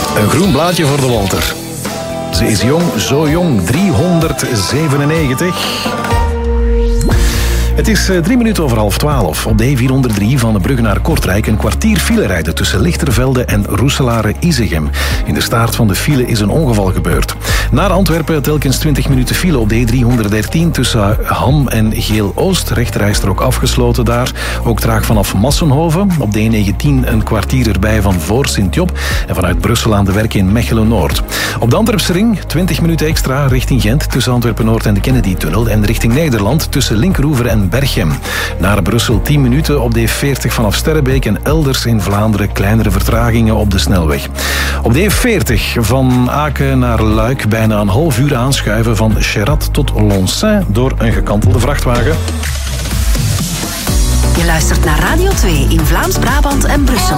Een groen blaadje voor de Walter. Ze is jong, zo jong, 397. Het is 3 minuten over 11:30. Op de E403 van de Brugge naar Kortrijk een kwartier file rijden tussen Lichtervelde en Roeselare-Isegem. In de staart van de file is een ongeval gebeurd. Naar Antwerpen telkens 20 minuten file op de E313 tussen Ham en Geel-Oost. Rechterrijstrook afgesloten daar. Ook traag vanaf Massenhoven. Op de E19 een kwartier erbij van voor Sint-Job. En vanuit Brussel aan de werk in Mechelen-Noord. Op de Antwerpse ring 20 minuten extra richting Gent tussen Antwerpen-Noord en de Kennedy-tunnel. En richting Nederland tussen Linkeroever en Berchem. Naar Brussel 10 minuten op de E40 vanaf Sterrebeek en elders in Vlaanderen kleinere vertragingen op de snelweg. Op de E40 van Aken naar Luik bijna een half uur aanschuiven van Cherat tot Lonsin door een gekantelde vrachtwagen. Je luistert naar Radio 2 in Vlaams-Brabant en Brussel.